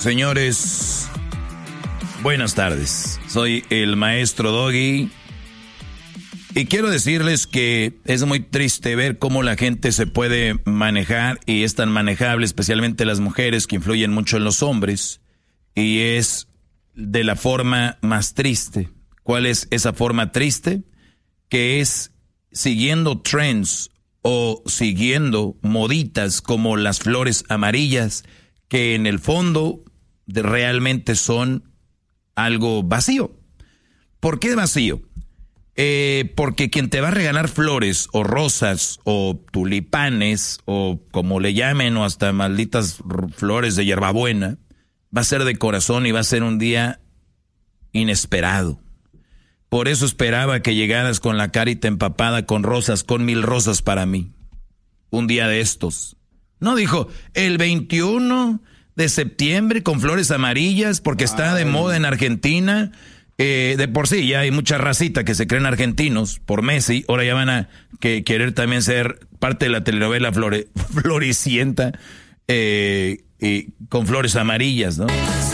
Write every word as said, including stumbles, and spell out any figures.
Señores, buenas tardes. Soy el maestro Doggy. Y quiero decirles que es muy triste ver cómo la gente se puede manejar y es tan manejable, especialmente las mujeres que influyen mucho en los hombres. Y es de la forma más triste. ¿Cuál es esa forma triste? Que es siguiendo trends o siguiendo moditas como las flores amarillas, que en el fondo de realmente son algo vacío. ¿Por qué vacío? Eh, porque quien te va a regalar flores o rosas o tulipanes o como le llamen o hasta malditas flores de hierbabuena va a ser de corazón y va a ser un día inesperado. Por eso esperaba que llegaras con la carita empapada con rosas, con mil rosas para mí. Un día de estos. No dijo el veintiuno de septiembre con flores amarillas porque está de moda en Argentina. Eh, de por sí ya hay mucha racita que se creen argentinos por Messi. Ahora ya van a que, querer también ser parte de la telenovela Flore, Floricienta eh, y con flores amarillas, ¿no?